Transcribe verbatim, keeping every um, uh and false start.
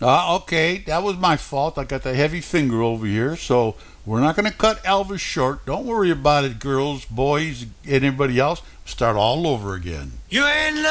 Uh, okay, that was my fault. I got the heavy finger over here, so we're not going to cut Elvis short. Don't worry about it, girls, boys, anybody else. Start all over again. You ain't